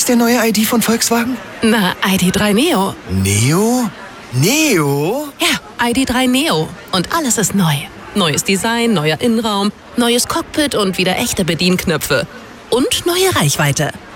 ist der neue ID von Volkswagen? Na, ID.3 Neo. Neo? Neo? Ja, ID.3 Neo. Und alles ist neu. Neues Design, neuer Innenraum, neues Cockpit und wieder echte Bedienknöpfe. Und neue Reichweite.